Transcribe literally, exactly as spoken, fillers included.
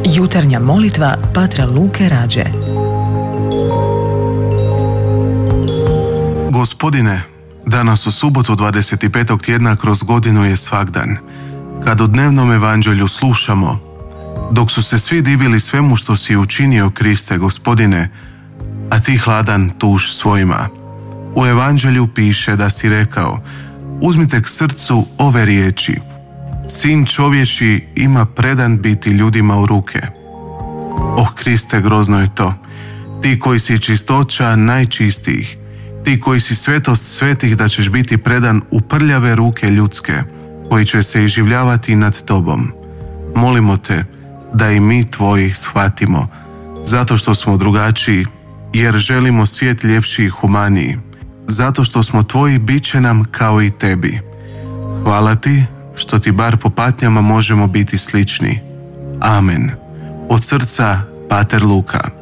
Jutarnja molitva Patra Luke Rađe. Gospodine, danas u subotu dvadeset petog tjedna kroz godinu je svagdan, kad u dnevnom evanđelju slušamo: dok su se svi divili svemu što si učinio, Kriste, Gospodine, a ti hladan tuš svojima. U evanđelju piše da si rekao: uzmite k srcu ove riječi, Sin čovječji ima predan biti ljudima u ruke. Oh, Kriste, grozno je to. Ti koji si čistoća najčistijih, ti koji si svetost svetih, da ćeš biti predan u prljave ruke ljudske, koji će se iživljavati nad tobom. Molimo te da i mi tvoji shvatimo, zato što smo drugačiji, jer želimo svijet ljepši i humaniji. Zato što smo tvoji, bit će nam kao i tebi. Hvala ti što ti bar po patnjama možemo biti slični. Amen. Od srca, Pater Luka.